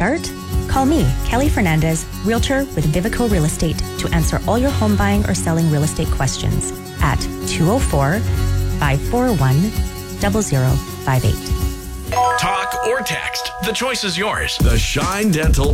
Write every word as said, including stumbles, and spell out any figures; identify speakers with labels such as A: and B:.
A: start? Call me, Kelly Fernandez, Realtor with Vivico Real Estate, to answer all your home buying or selling real estate questions at two oh four, five four one, zero zero five eight.
B: Talk or text. The choice is yours. The Shine Dental